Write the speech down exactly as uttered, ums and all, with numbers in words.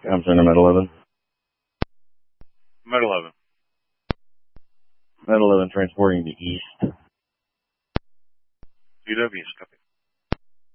I'm Center Med eleven. Med eleven. Med eleven transporting to East. C W, copy.